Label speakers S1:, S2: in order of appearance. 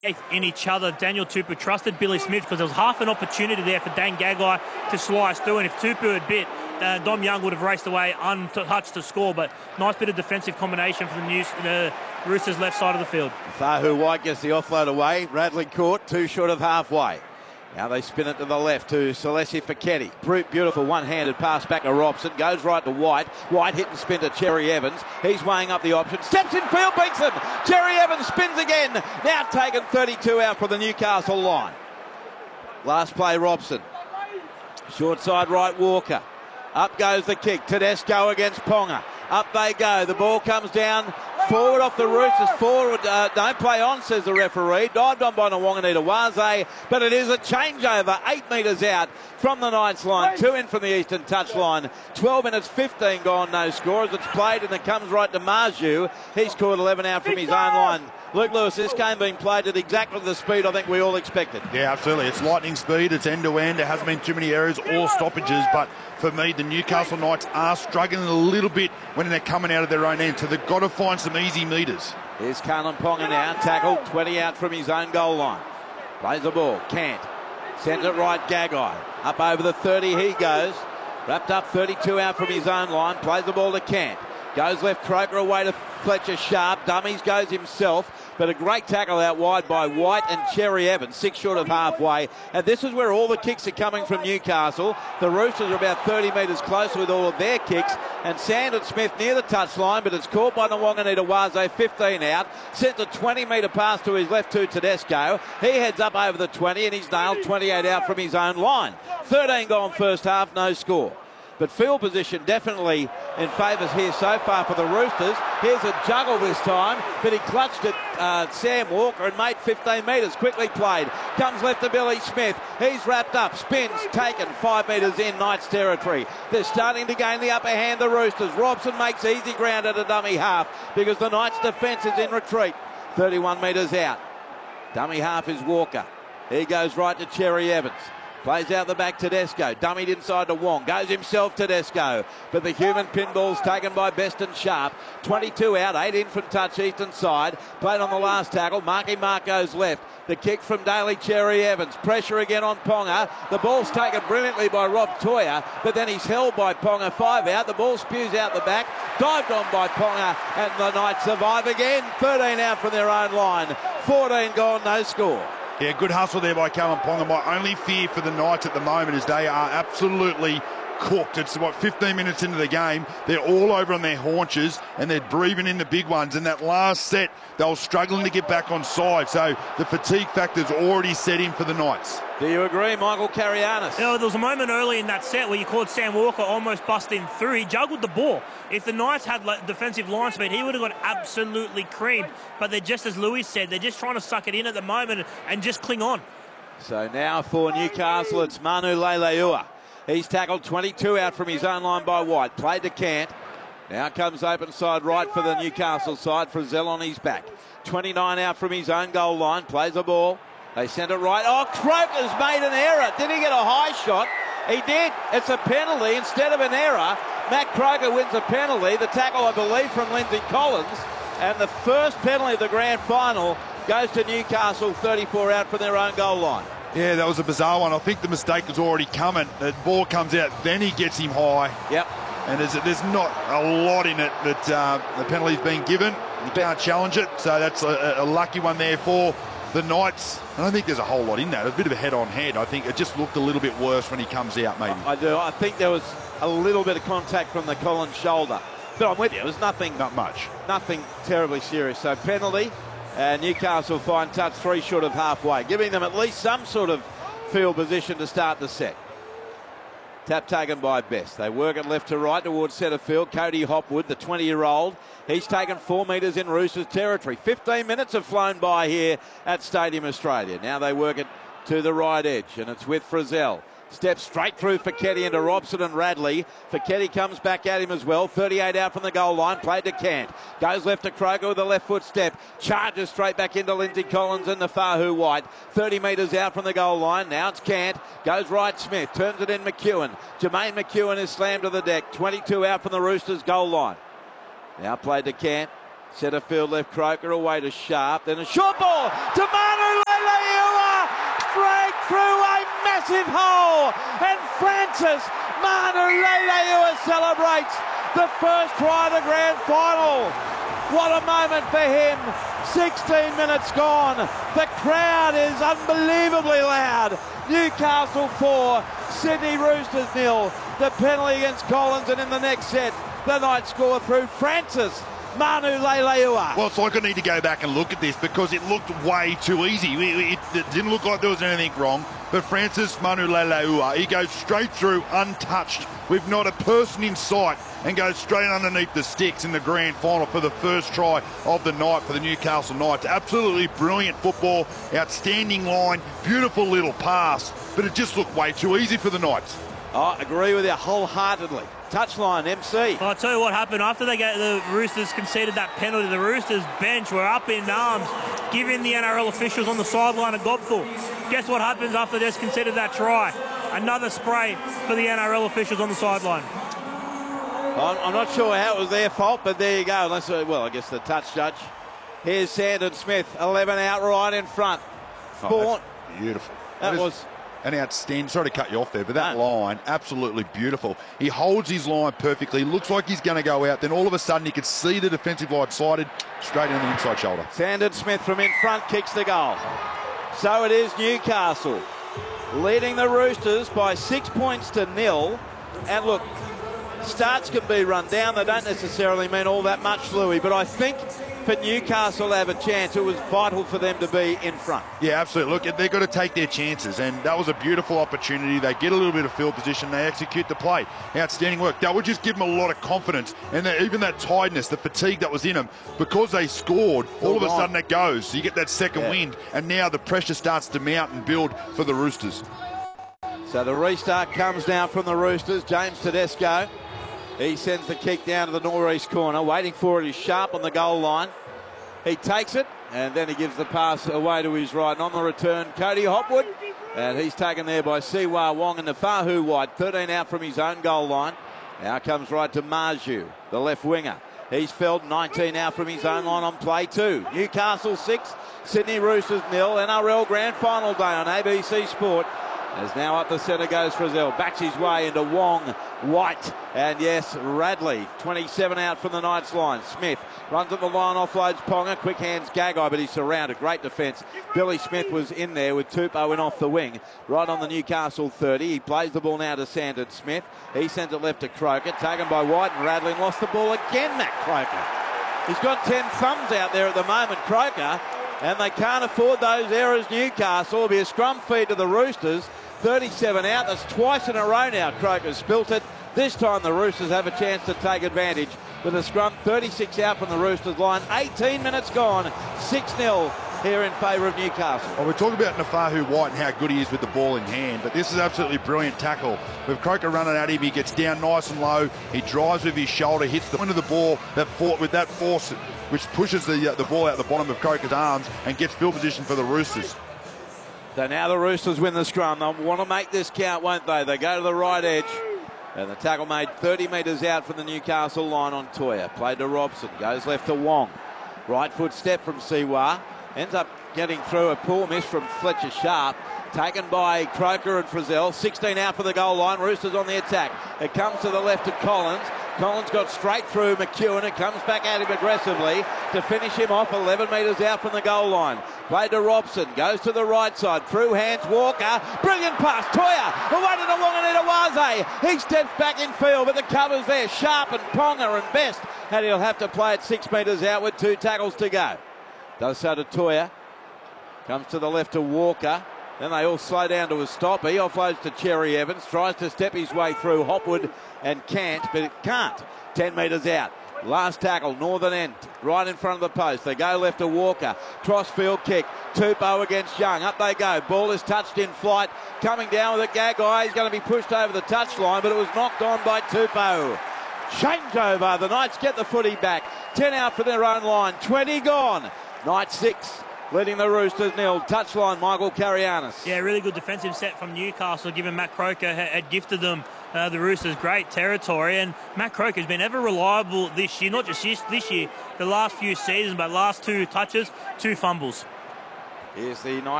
S1: in each other. Daniel Tupou trusted Billy Smith because there was half an opportunity there for Dan Gagai to slice through, and if Tupou had bit, Dom Young would have raced away untouched to score, but nice bit of defensive combination for the Roosters left side of the field.
S2: Fahu White gets the offload away. Radley caught, too short of halfway. Now they spin it to the left to Celestia Feketi. Beautiful one-handed pass back to Robson. Goes right to White. White hit and spin to Cherry Evans. He's weighing up the option. Steps in field, beats him. Cherry Evans spins again. Now taken 32 out for the Newcastle line. Last play, Robson. Short side right, Walker. Up goes the kick. Tedesco against Ponga. Up they go. The ball comes down. Forward off the Roosters. Forward. Don't play on, says the referee. Dived on by Nwanganita-Waze, but it is a changeover. 8 metres out from the Knights line. 2 in from the eastern touch line. 12 minutes, 15 gone, no score as it's played, and it comes right to Marju. He's caught 11 out from his own line. Luke Lewis, this game being played at exactly the speed I think we all expected.
S3: Yeah, absolutely. It's lightning speed. It's end-to-end. There hasn't been too many errors or stoppages, but for me, the Newcastle Knights are struggling a little bit when they're coming out of their own end, so they've got to find some easy metres.
S2: Here's Kalyn Ponga now, tackled 20 out from his own goal line. Plays the ball, Cant. Sends it right, Gagai. Up over the 30 he goes. Wrapped up 32 out from his own line. Plays the ball to Cant. Goes left, Croker away to Fletcher Sharp. Dummies goes himself. But a great tackle out wide by White and Cherry Evans, 6 short of halfway. And this is where all the kicks are coming from Newcastle. The Roosters are about 30 metres closer with all of their kicks. And Sandon Smith near the touchline, but it's caught by Nwanganita-Waze, 15 out. Sent a 20-metre pass to his left to Tedesco. He heads up over the 20 and he's nailed 28 out from his own line. 13 gone first half, no score. But field position definitely in favours here so far for the Roosters. Here's a juggle this time, but he clutched it, Sam Walker, and made 15 metres. Quickly played. Comes left to Billy Smith. He's wrapped up, spins, taken 5 metres in Knights territory. They're starting to gain the upper hand, the Roosters. Robson makes easy ground at a dummy half because the Knights defence is in retreat. 31 metres out. Dummy half is Walker. He goes right to Cherry Evans. Plays out the back, Tedesco. Dummied inside to Wong. Goes himself, Tedesco. But the human pinball's taken by Best and Sharp. 22 out, 8 in from touch, eastern side. Played on the last tackle. Marky Mark goes left. The kick from Daly Cherry Evans. Pressure again on Ponga. The ball's taken brilliantly by Rob Toya, but then he's held by Ponga. 5 out. The ball spews out the back. Dived on by Ponga, and the Knights survive again. 13 out from their own line. 14 gone, no score.
S3: Yeah, good hustle there by Kalyn Ponga. My only fear for the Knights at the moment is they are absolutely cooked. It's 15 minutes into the game. They're all over on their haunches and they're breathing in the big ones. And that last set, they were struggling to get back on side. So the fatigue factor's already set in for the Knights.
S2: Do you agree, Michael Carianis?
S1: You know, there was a moment early in that set where you caught Sam Walker almost busting through. He juggled the ball. If the Knights had defensive line speed, he would have got absolutely creamed. But they're just, as Louis said, they're just trying to suck it in at the moment and just cling on.
S2: So now for Newcastle, it's Manu Leilua. He's tackled 22 out from his own line by White. Played to Cant. Now comes open side right for the Newcastle side. Frizzell on his back. 29 out from his own goal line. Plays the ball. They send it right. Oh, Croker's made an error. Did he get a high shot? He did. It's a penalty instead of an error. Matt Croker wins a penalty. The tackle, I believe, from Lindsay Collins. And the first penalty of the grand final goes to Newcastle, 34 out from their own goal line.
S3: Yeah, that was a bizarre one. I think the mistake was already coming. The ball comes out, then he gets him high.
S2: Yep.
S3: And there's not a lot in it that the penalty's been given. You can't challenge it, so that's a lucky one there for the Knights. I don't think there's a whole lot in that. A bit of a head-on-head. I think it just looked a little bit worse when he comes out, maybe.
S2: I do. I think there was a little bit of contact from the Collins shoulder. But I'm with you. It was nothing.
S3: Not much.
S2: Nothing terribly serious. So penalty. And Newcastle find touch 3 short of halfway, giving them at least some sort of field position to start the set. Tap taken by Best. They work it left to right towards centre field. Cody Hopwood, the 20-year-old. He's taken 4 metres in Roosters territory. 15 minutes have flown by here at Stadium Australia. Now they work it to the right edge, and it's with Frizzell. Steps straight through Feketi into Robson and Radley. Feketi comes back at him as well. 38 out from the goal line. Played to Cant. Goes left to Croker with a left foot step. Charges straight back into Lindsay Collins and the Fahu White. 30 metres out from the goal line. Now it's Cant. Goes right Smith. Turns it in McEwen. Jermaine McEwen is slammed to the deck. 22 out from the Roosters goal line. Now played to Cant. Centre field left Croker away to Sharp. Then a short ball to Manu massive hole, and Francis Manu Leilua celebrates the first try of the grand final. What a moment for him. 16 minutes gone. The crowd is unbelievably loud. Newcastle 4, Sydney Roosters 0. The penalty against Collins, and in the next set, the Knights score through Francis Manu Leilua.
S3: Well, it's like I need to go back and look at this because it looked way too easy. It didn't look like there was anything wrong. But Francis Manu Leilua, he goes straight through, untouched, with not a person in sight, and goes straight underneath the sticks in the grand final for the first try of the night for the Newcastle Knights. Absolutely brilliant football, outstanding line, beautiful little pass, but it just looked way too easy for the Knights.
S2: I agree with you wholeheartedly. Touchline, MC.
S1: Well, I'll tell you what happened after the Roosters conceded that penalty. The Roosters bench were up in arms, giving the NRL officials on the sideline a gobful. Guess what happens after they conceded that try? Another spray for the NRL officials on the sideline.
S2: I'm not sure how it was their fault, but there you go. Unless, well, I guess the touch judge. Here's Sandon Smith, 11 out right in front.
S3: Oh, that's beautiful.
S2: That was
S3: an outstanding, sorry to cut you off there, but that line, absolutely beautiful. He holds his line perfectly, looks like he's going to go out, then all of a sudden you can see the defensive line slided straight on the inside shoulder.
S2: Sandon Smith from in front kicks the goal. So it is Newcastle leading the Roosters by 6 points to 0. And look, starts can be run down. They don't necessarily mean all that much, Louis, but I think for Newcastle to have a chance, it was vital for them to be in front.
S3: Yeah, absolutely. Look, they've got to take their chances, and that was a beautiful opportunity. They get a little bit of field position, they execute the play. Outstanding work. That would just give them a lot of confidence, and even that tiredness, the fatigue that was in them, because they scored, all of a sudden it goes. So you get that second wind, and now the pressure starts to mount and build for the Roosters.
S2: So the restart comes now from the Roosters. James Tedesco. He sends the kick down to the northeast corner. Waiting for it is Sharp on the goal line. He takes it, and then he gives the pass away to his right. And on the return, Cody Hopwood. And he's taken there by Siwa Wong and Nafahu White. 13 out from his own goal line. Now comes right to Marju, the left winger. He's felled 19 out from his own line on play 2. Newcastle 6, Sydney Roosters 0. NRL Grand Final Day on ABC Sport. As now up the centre goes Frizzell. Backs his way into Wong, White, and yes, Radley. 27 out from the Knights line. Smith runs at the line, offloads Ponga. Quick hands Gagai, but he's surrounded. Great defence. Billy Smith was in there with Tupou in off the wing. Right on the Newcastle 30. He plays the ball now to Sandon Smith. He sends it left to Croker. Taken by White, and Radley lost the ball again, Matt Croker. He's got 10 thumbs out there at the moment, Croker, and they can't afford those errors, Newcastle. It'll be a scrum feed to the Roosters. 37 out. That's twice in a row now Croker's spilt it. This time the Roosters have a chance to take advantage with a scrum. 36 out from the Roosters line. 18 minutes gone. 6-0 here in favour of Newcastle.
S3: Well, we're talking about Nafahu White and how good he is with the ball in hand, but this is absolutely brilliant tackle. With Croker running at him, he gets down nice and low. He drives with his shoulder, hits the point of the ball that fought with that force, which pushes the ball out the bottom of Croker's arms and gets field position for the Roosters.
S2: So now the Roosters win the scrum. They'll want to make this count, won't they? They go to the right edge. And the tackle made 30 metres out from the Newcastle line on Toya. Played to Robson. Goes left to Wong. Right foot step from Siwa. Ends up getting through a poor miss from Fletcher Sharp. Taken by Croker and Frizzell. 16 out for the goal line. Roosters on the attack. It comes to the left to Collins. Collins got straight through McEwen. It comes back at him aggressively to finish him off 11 metres out from the goal line. Played to Robson. Goes to the right side. Through hands Walker. Brilliant pass. Toya. Away to the Wanganita. He steps back in field, but the cover's there. Sharp and Ponga and Best. And he'll have to play it 6 metres out with 2 tackles to go. Does so to Toya. Comes to the left to Walker. Then they all slow down to a stop. He offloads to Cherry Evans. Tries to step his way through Hopwood and can't, but it can't. 10 metres out. Last tackle, northern end, right in front of the post. They go left to Walker. Crossfield kick. Tupou against Young. Up they go. Ball is touched in flight. Coming down with a Gagai. He's going to be pushed over the touchline, but it was knocked on by Tupou. Changeover. The Knights get the footy back. 10 out for their own line. 20 gone. Knights 6. Leading the Roosters 0. Touchline, Michael Carianis.
S1: Yeah, really good defensive set from Newcastle, given Matt Croker had gifted them, the Roosters, great territory. And Matt Croker has been ever reliable this year, not just this year, the last few seasons, but last 2 touches, 2 fumbles.
S2: Here's the